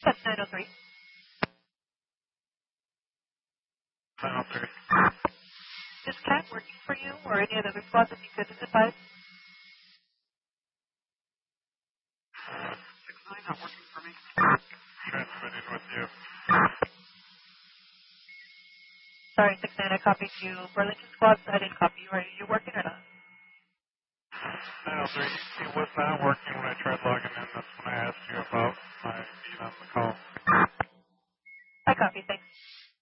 That's 903. 903. Is CAT working for you or any other squad that you could advise? 69 not working for me. Transmitting with you. Sorry, 69, I copied you. Burlington squad, I didn't copy you. Are you working or not? 903. It was not working when I tried logging in. That's when I asked you about my being on the call. I copy, thanks.